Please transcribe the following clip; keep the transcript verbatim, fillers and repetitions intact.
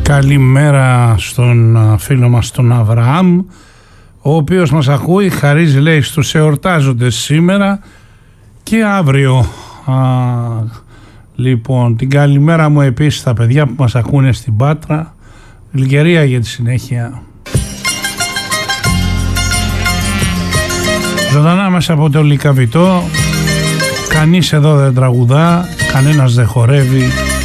Καλημέρα στον φίλο μας τον Αβραάμ, ο οποίος μας ακούει, χαρίζει λέει στους εορτάζοντες σήμερα και αύριο. Α, λοιπόν, την καλημέρα μου επίσης στα παιδιά που μας ακούνε στην Πάτρα, γλυκερία για τη συνέχεια. Ζωντανά μέσα από το Λυκαβητό, κανείς εδώ δεν τραγουδά, κανένας δεν χορεύει.